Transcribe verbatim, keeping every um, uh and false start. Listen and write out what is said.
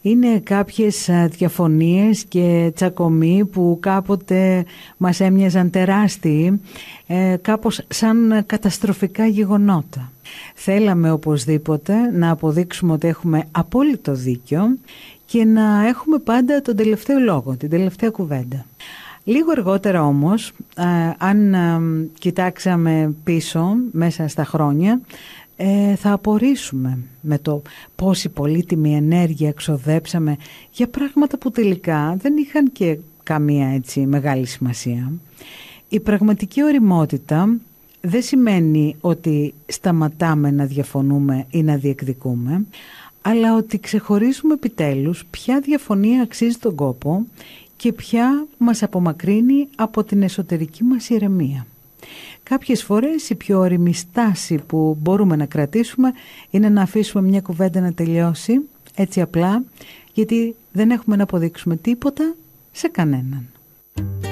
Είναι κάποιες διαφωνίες και τσακωμοί που κάποτε μας έμοιαζαν τεράστιοι, ε, κάπως σαν καταστροφικά γεγονότα. Θέλαμε οπωσδήποτε να αποδείξουμε ότι έχουμε απόλυτο δίκιο και να έχουμε πάντα τον τελευταίο λόγο, την τελευταία κουβέντα. Λίγο αργότερα όμως, ε, αν ε, κοιτάξαμε πίσω μέσα στα χρόνια, ε, θα απορρίσουμε με το πόση πολύτιμη ενέργεια εξοδέψαμε για πράγματα που τελικά δεν είχαν και καμία έτσι μεγάλη σημασία. Η πραγματική ωριμότητα δεν σημαίνει ότι σταματάμε να διαφωνούμε ή να διεκδικούμε, αλλά ότι ξεχωρίζουμε επιτέλους ποια διαφωνία αξίζει τον κόπο και ποια μας απομακρύνει από την εσωτερική μας ηρεμία. Κάποιες φορές η πιο ώριμη στάση που μπορούμε να κρατήσουμε είναι να αφήσουμε μια κουβέντα να τελειώσει έτσι απλά, γιατί δεν έχουμε να αποδείξουμε τίποτα σε κανέναν.